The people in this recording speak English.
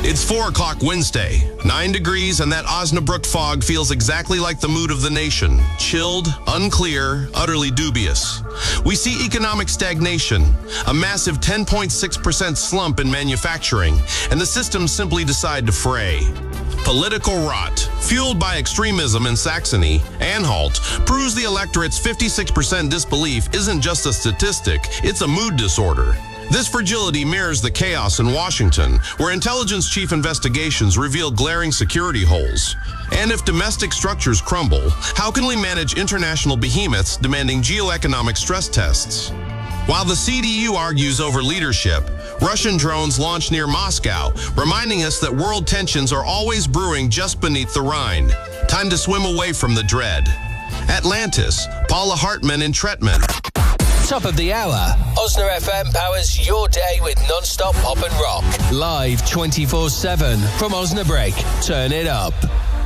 It's 4 o'clock Wednesday, 9 degrees, and that Osnabrück fog feels exactly like the mood of the nation. Chilled, unclear, utterly dubious. We see economic stagnation, a massive 10.6% slump in manufacturing, and the systems simply decide to fray. Political rot, fueled by extremism in Saxony, Anhalt, proves the electorate's 56% disbelief isn't just a statistic, it's a mood disorder. This fragility mirrors the chaos in Washington, where intelligence chief investigations reveal glaring security holes. And if domestic structures crumble, how can we manage international behemoths demanding geoeconomic stress tests? While the CDU argues over leadership, Russian drones launch near Moscow, reminding us that world tensions are always brewing just beneath the Rhine. Time to swim away from the dread. Atlantis, Paula Hartman in Tretman. Top of the hour. Osna FM powers your day with non-stop pop and rock. Live 24/7 from Osnabrück. Turn it up.